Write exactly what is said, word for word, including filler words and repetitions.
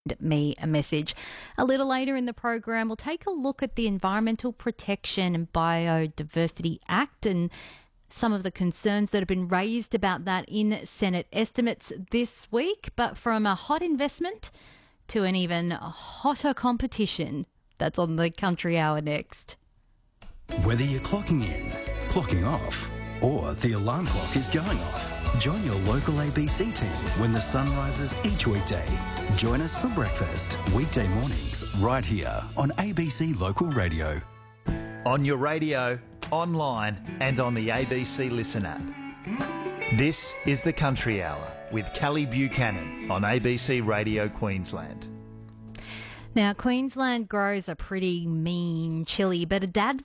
me a message. A little later in the program, we'll take a look at the Environmental Protection and Biodiversity Act and some of the concerns that have been raised about that in Senate estimates this week. But from a hot investment to an even hotter competition, that's on the Country Hour next. Whether you're clocking in, clocking off, or the alarm clock is going off, join your local A B C team when the sun rises each weekday. Join us for breakfast, weekday mornings, right here on A B C Local Radio. On your radio, online and on the A B C Listen app. This is the Country Hour with Callie Buchanan on A B C Radio Queensland. Now, Queensland grows a pretty mean chili, but a dad